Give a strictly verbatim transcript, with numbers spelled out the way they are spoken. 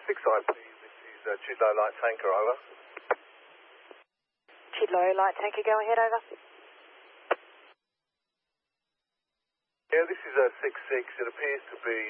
six I P, this is uh, Chidlow Light Tanker, over. Chidlow Light Tanker, go ahead, over. Yeah, this is a six six. It appears to be